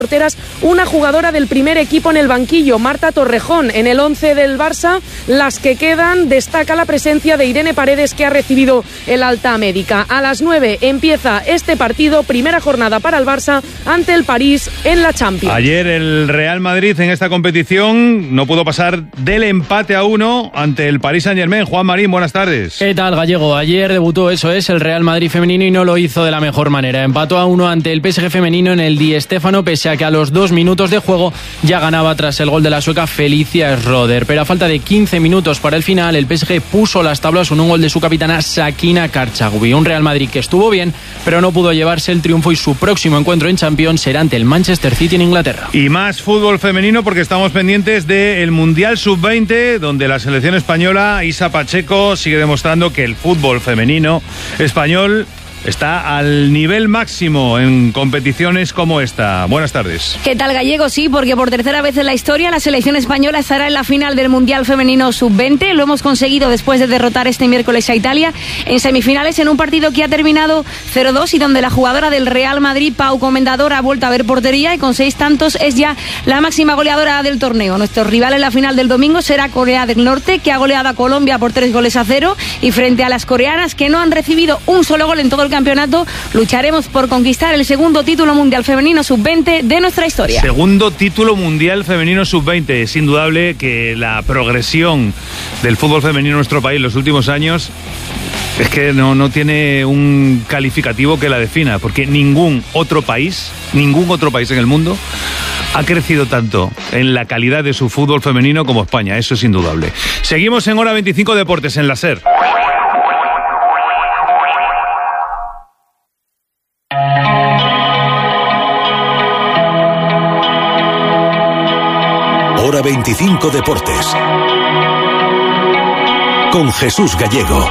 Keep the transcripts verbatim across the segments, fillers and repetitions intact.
porteras, una jugadora del primer equipo en el banquillo, Marta Torrejón. En el once del Barça, las que quedan, destaca la presencia de Irene Paredes, que ha recibido el alta médica. A las nueve empieza este partido, primera jornada para el Barça ante el París en la Champions. Ayer el Real Madrid en esta competición no pudo pasar del empate a uno ante el Paris Saint-Germain. Juan Marín, buenas tardes. ¿Qué tal, Gallego? Ayer debutó, eso es, el Real Madrid femenino y no lo hizo de la mejor manera. Empató a uno ante el P S G femenino en el Di Stéfano, pese a que a los dos minutos de juego ya ganaba tras el gol de la sueca Felicia Schroeder. Pero a falta de quince minutos para el final, el P S G puso las tablas con un gol de su capitana Sakina Karchagui. Un Real Madrid que estuvo bien, pero no pudo llevarse el triunfo, y su próximo encuentro en Champions será ante el Manchester City en Inglaterra. Y más fútbol femenino, porque estamos pendientes del Mundial sub veinte, donde la selección española, Isa Pacheco, sigue demostrando que el fútbol femenino español está al nivel máximo en competiciones como esta. Buenas tardes. ¿Qué tal, Gallego? Sí, porque por tercera vez en la historia la selección española estará en la final del Mundial Femenino sub veinte. Lo hemos conseguido después de derrotar este miércoles a Italia en semifinales, en un partido que ha terminado cero dos y donde la jugadora del Real Madrid, Pau Comendador, ha vuelto a ver portería y con seis tantos es ya la máxima goleadora del torneo. Nuestro rival en la final del domingo será Corea del Norte, que ha goleado a Colombia por tres goles a cero, y frente a las coreanas, que no han recibido un solo gol en todo el campeonato, lucharemos por conquistar el segundo título mundial femenino sub veinte de nuestra historia. Segundo título mundial femenino sub veinte. Es indudable que la progresión del fútbol femenino en nuestro país en los últimos años es que no, no tiene un calificativo que la defina, porque ningún otro país, ningún otro país en el mundo ha crecido tanto en la calidad de su fútbol femenino como España. Eso es indudable. Seguimos en Hora veinticinco Deportes en la SER. Hora veinticinco Deportes con Jesús Gallego.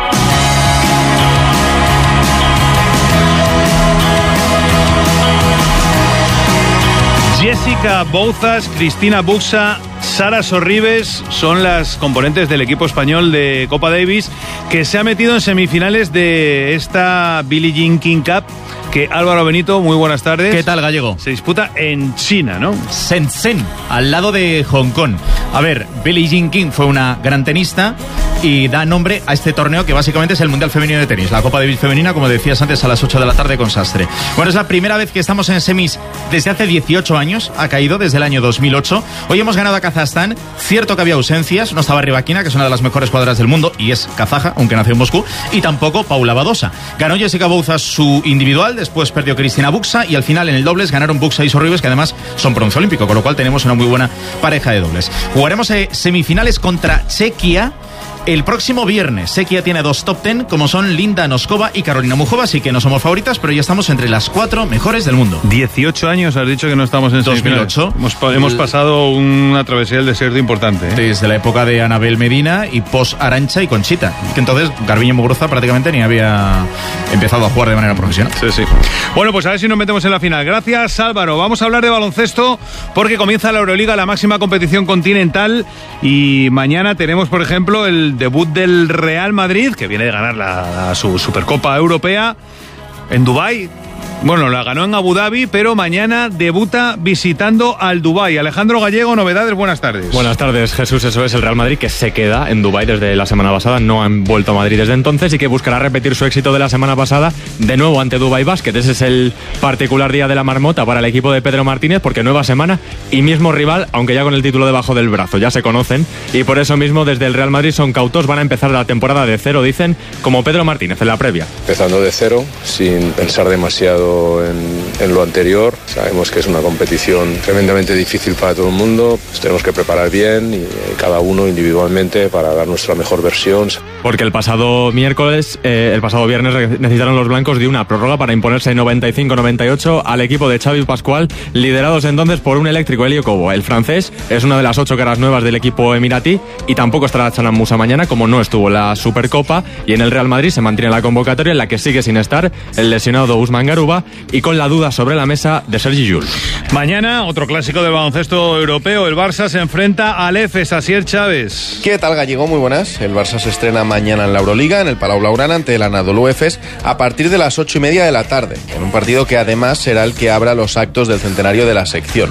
Jessica Bouzas, Cristina Buxa, Sara Sorribes son las componentes del equipo español de Copa Davis, que se ha metido en semifinales de esta Billie Jean King Cup, que Álvaro Benito, muy buenas tardes. ¿Qué tal, Gallego? Se disputa en China, ¿no? Shenzhen, al lado de Hong Kong. A ver, Billie Jean King fue una gran tenista y da nombre a este torneo, que básicamente es el Mundial Femenino de Tenis, la Copa Davis Femenina, como decías antes, a las ocho de la tarde con Sastre. Bueno, es la primera vez que estamos en semis desde hace dieciocho años, ha caído desde el año dos mil ocho. Hoy hemos ganado a Kazajstán, cierto que había ausencias, no estaba Rybakina, que es una de las mejores jugadoras del mundo y es kazaja, aunque nació en Moscú, y tampoco Paula Badosa. Ganó Jessica Bouzas su individual, después perdió Cristina Buxa, y al final en el dobles ganaron Buxa y Sorribes, que además son bronce olímpico, con lo cual tenemos una muy buena pareja de dobles. Jugaremos eh, semifinales contra Chequia el próximo viernes. Chequia tiene dos top ten, como son Linda Noskova y Carolina Muchova, así que no somos favoritas, pero ya estamos entre las cuatro mejores del mundo. dieciocho años, has dicho que no estamos en semifinales. dos mil ocho. Hemos, hemos pasado una travesía del desierto importante, ¿eh? Desde la época de Anabel Medina y post Arantxa y Conchita, que entonces Garbiñe Muguruza prácticamente ni había empezado a jugar de manera profesional. Sí, sí. Bueno, pues a ver si nos metemos en la final. Gracias, Álvaro. Vamos a hablar de baloncesto, porque comienza la Euroliga, la máxima competición continental, y mañana tenemos, por ejemplo, el debut del Real Madrid, que viene de ganar la, la, su Supercopa Europea en Dubái. Bueno, la ganó en Abu Dhabi, pero mañana debuta visitando al Dubái. Alejandro Gallego, novedades, buenas tardes. Buenas tardes, Jesús. Eso es, el Real Madrid, que se queda en Dubái desde la semana pasada, no han vuelto a Madrid desde entonces, y que buscará repetir su éxito de la semana pasada de nuevo ante Dubai Basket. Ese es el particular día de la marmota para el equipo de Pedro Martínez, porque nueva semana y mismo rival, aunque ya con el título debajo del brazo, ya se conocen, y por eso mismo desde el Real Madrid son cautos, van a empezar la temporada de cero, dicen, como Pedro Martínez en la previa. Empezando de cero, sin pensar demasiado En, en lo anterior. Sabemos que es una competición tremendamente difícil para todo el mundo, pues tenemos que preparar bien, y eh, cada uno individualmente, para dar nuestra mejor versión. Porque el pasado miércoles, eh, el pasado viernes necesitaron los blancos de una prórroga para imponerse noventa y cinco noventa y ocho al equipo de Xavi Pascual, liderados entonces por un eléctrico Elio Cobo. El francés es una de las ocho caras nuevas del equipo emiratí, y tampoco estará Chanan Musa mañana, como no estuvo en la Supercopa, y en el Real Madrid se mantiene la convocatoria, en la que sigue sin estar el lesionado Usman Garuba Europa y con la duda sobre la mesa de Sergi Llull. Mañana, otro clásico del baloncesto europeo, el Barça se enfrenta al Efes. Asier Chávez. ¿Qué tal, Gallego? Muy buenas. El Barça se estrena mañana en la Euroliga, en el Palau Blaugrana, ante el Anadolu Efes, a partir de las ocho y media de la tarde, en un partido que además será el que abra los actos del centenario de la sección.